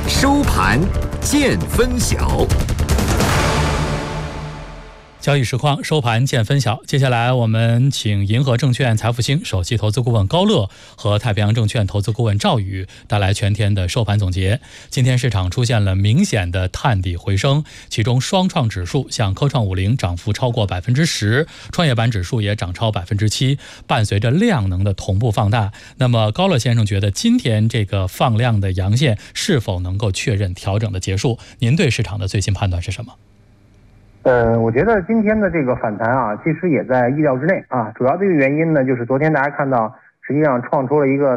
收盘见分晓。 交易实况收盘见分晓。接下来我们请银河证券财富星首席投资顾问高乐和太平洋证券投资顾问赵宇带来全天的收盘总结。今天市场出现了明显的探底回升，其中双创指数像科创50涨幅超过 10%， 创业板指数也涨超 7%， 伴随着量能的同步放大。那么高乐先生觉得今天这个放量的阳线是否能够确认调整的结束？您对市场的最新判断是什么？ 我觉得今天的这个反弹啊，其实也在意料之内啊。主要的一个原因呢，就是昨天大家看到，实际上创出了一个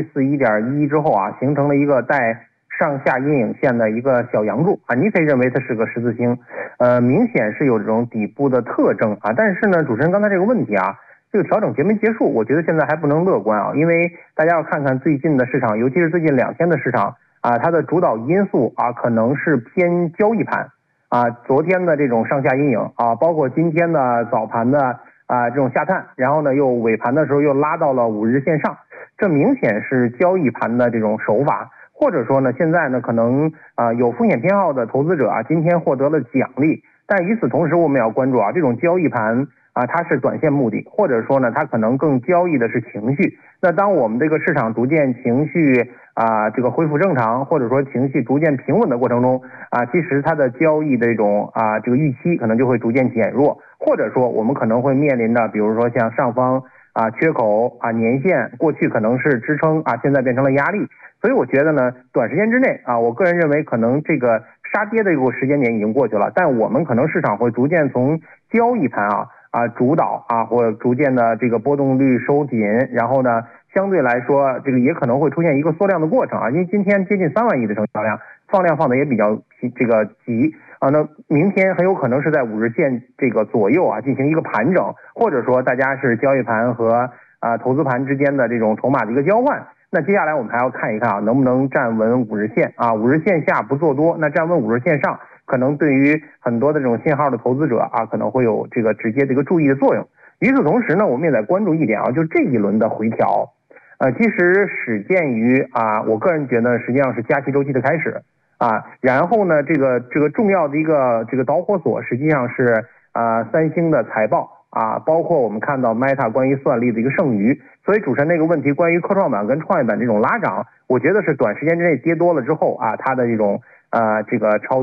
3741.11之后啊，形成了一个带上下阴影线的一个小阳柱啊，你可以认为它是个十字星，明显是有这种底部的特征啊。但是呢，主持人刚才这个问题啊，这个调整结没结束，我觉得现在还不能乐观啊，因为大家要看看最近的市场，尤其是最近2天的市场啊，它的主导因素啊，可能是偏交易盘。昨天的这种上下阴影啊，包括今天的早盘的这种下探，然后呢又尾盘的时候又拉到了5日线上，这明显是交易盘的这种手法，或者说呢现在呢可能有风险偏好的投资者啊今天获得了奖励，但与此同时我们要关注这种交易盘它是短线目的，或者说呢它可能更交易的是情绪。那当我们这个市场逐渐情绪这个恢复正常，或者说情绪逐渐平稳的过程中其实它的交易的这种这个预期可能就会逐渐减弱，或者说我们可能会面临的比如说像上方缺口年线过去可能是支撑现在变成了压力。所以我觉得呢短时间之内我个人认为可能这个杀跌的一个时间点已经过去了，但我们可能市场会逐渐从交易盘主导或者逐渐的这个波动率收紧，然后呢相对来说这个也可能会出现一个缩量的过程因为今天接近3万亿的成交量，放量放的也比较这个急那明天很有可能是在5日线这个左右进行一个盘整，或者说大家是交易盘和投资盘之间的这种筹码的一个交换。那接下来我们还要看一看能不能站稳5日线5日线下不做多，那站稳5日线上可能对于很多的这种信号的投资者可能会有这个直接的一个注意的作用。与此同时呢，我们也在关注一点就是这一轮的回调其实始见于我个人觉得实际上是加息周期的开始然后呢这个重要的一个这个导火索实际上是三星的财报包括我们看到 Meta 关于算力的一个剩余。所以主持人那个问题关于科创板跟创业板这种拉涨，我觉得是短时间之内跌多了之后它的这种这个超